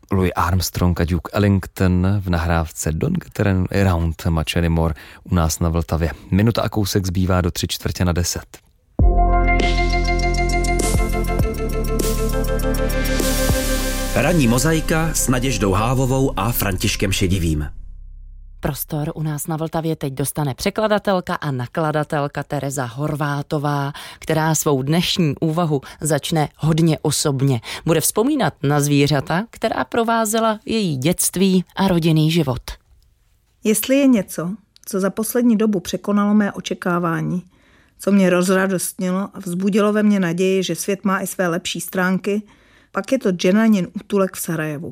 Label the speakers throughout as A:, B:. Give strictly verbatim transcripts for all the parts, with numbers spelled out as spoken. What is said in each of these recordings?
A: Louis Armstrong a Duke Ellington v nahrávce Don't Get Around Much Anymore u nás na Vltavě. Minuta a kousek zbývá do tři čtvrtě na deset.
B: Ranní mozaika s Naděždou Hávovou a Františkem Šedivým.
C: Prostor u nás na Vltavě teď dostane překladatelka a nakladatelka Tereza Horvátová, která svou dnešní úvahu začne hodně osobně. Bude vzpomínat na zvířata, která provázela její dětství a rodinný život.
D: Jestli je něco, co za poslední dobu překonalo mé očekávání, co mě rozradostnilo a vzbudilo ve mně naději, že svět má i své lepší stránky, pak je to Dženanin útulek v Sarajevu.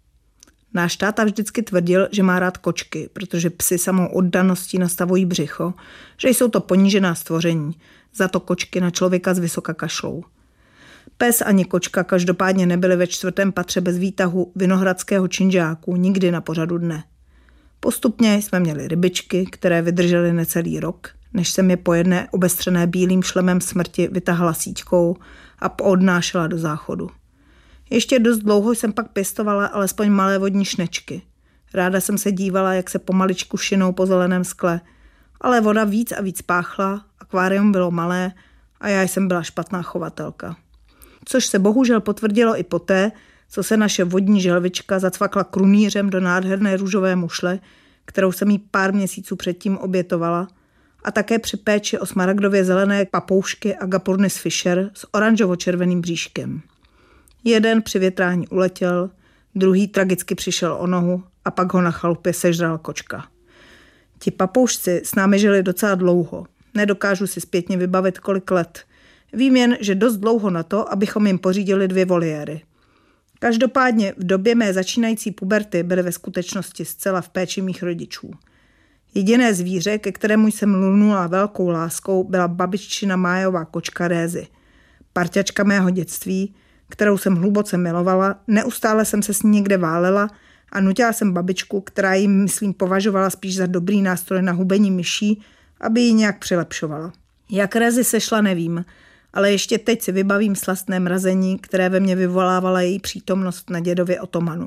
D: Náš táta vždycky tvrdil, že má rád kočky, protože psi samou oddaností nastavují břicho, že jsou to ponížená stvoření, za to kočky na člověka z vysoka kašlou. Pes ani kočka každopádně nebyly ve čtvrtém patře bez výtahu vinohradského činžáku nikdy na pořadu dne. Postupně jsme měli rybičky, které vydržely necelý rok, než jsem je po jedné obestřené bílým šlemem smrti vytahala síťkou a poodnášela do záchodu. Ještě dost dlouho jsem pak pěstovala alespoň malé vodní šnečky. Ráda jsem se dívala, jak se pomaličku šinou po zeleném skle, ale voda víc a víc páchla, akvárium bylo malé a já jsem byla špatná chovatelka. Což se bohužel potvrdilo i poté, co se naše vodní želvička zacvakla krunýřem do nádherné růžové mušle, kterou jsem jí pár měsíců předtím obětovala, a také při péči o smaragdově zelené papoušky Agapurnis Fischer s oranžovo-červeným bříškem. Jeden při větrání uletěl, druhý tragicky přišel o nohu a pak ho na chalupě sežral kočka. Ti papoušci s námi žili docela dlouho. Nedokážu si zpětně vybavit, kolik let. Vím jen, že dost dlouho na to, abychom jim pořídili dvě voliéry. Každopádně v době mé začínající puberty byly ve skutečnosti zcela v péči mých rodičů. Jediné zvíře, ke kterému jsem lnula velkou láskou, byla babiččina májová kočka Rézy. Parťačka mého dětství, kterou jsem hluboce milovala, neustále jsem se s ní někde válela a nutila jsem babičku, která ji, myslím, považovala spíš za dobrý nástroj na hubení myší, aby ji nějak přilepšovala. Jak Rézy sešla, nevím, ale ještě teď si vybavím slastné mrazení, které ve mně vyvolávala její přítomnost na dědově otomanu.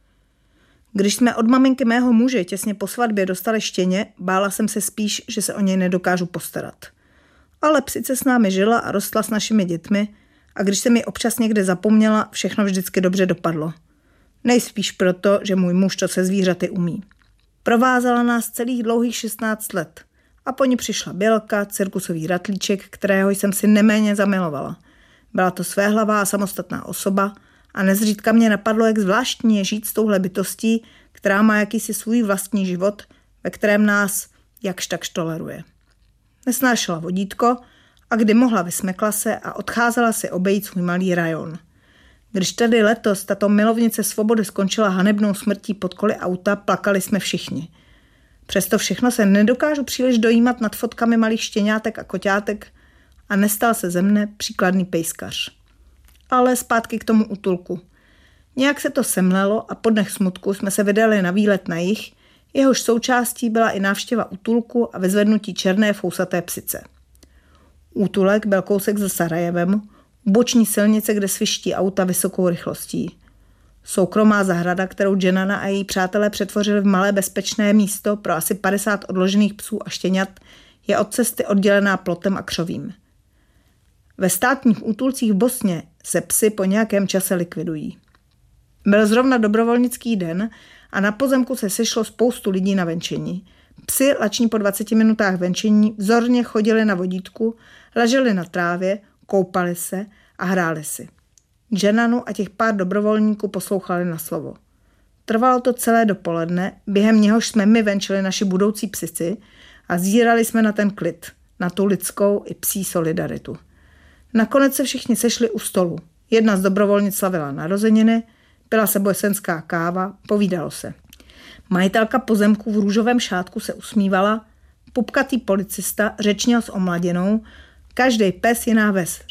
D: Když jsme od maminky mého muže těsně po svatbě dostali štěně, bála jsem se spíš, že se o něj nedokážu postarat. Ale psice s námi žila a rostla s našimi dětmi, a když jsem ji občas někde zapomněla, všechno vždycky dobře dopadlo. Nejspíš proto, že můj muž to se zvířaty umí. Provázela nás celých dlouhých šestnáct let a po ní přišla Bělka, cirkusový ratlíček, kterého jsem si neméně zamilovala. Byla to svéhlavá a samostatná osoba a nezřídka mě napadlo, jak zvláštní je žít s touhle bytostí, která má jakýsi svůj vlastní život, ve kterém nás jakž takž toleruje. Nesnášela vodítko, a kdy mohla, vysmekla se a odcházela si obejít svůj malý rajon. Když tedy letos tato milovnice svobody skončila hanebnou smrtí pod koly auta, plakali jsme všichni. Přesto všechno se nedokážu příliš dojímat nad fotkami malých štěňátek a koťátek a nestal se ze mne příkladný pejskař. Ale zpátky k tomu útulku. Nějak se to semlelo a po dnech smutku jsme se vydali na výlet na jih, jehož součástí byla i návštěva útulku a vyzvednutí černé fousaté psice. Útulek byl kousek za Sarajevem, u boční silnice, kde sviští auta vysokou rychlostí. Soukromá zahrada, kterou Dženana a její přátelé přetvořili v malé bezpečné místo pro asi padesát odložených psů a štěňat, je od cesty oddělená plotem a křovím. Ve státních útulcích v Bosně se psy po nějakém čase likvidují. Byl zrovna dobrovolnický den a na pozemku se sešlo spoustu lidí na venčení. Psi, lační po dvaceti minutách venčení, vzorně chodili na vodítku, leželi na trávě, koupali se a hráli si. Dženanu a těch pár dobrovolníků poslouchali na slovo. Trvalo to celé dopoledne, během něhož jsme my venčili naši budoucí psici a zírali jsme na ten klid, na tu lidskou i psí solidaritu. Nakonec se všichni sešli u stolu. Jedna z dobrovolnic slavila narozeniny, pila se bosenská káva, povídalo se. Majitelka pozemku v růžovém šátku se usmívala, pupkatý policista řečnil s omladěnou, každej pes jiná ves,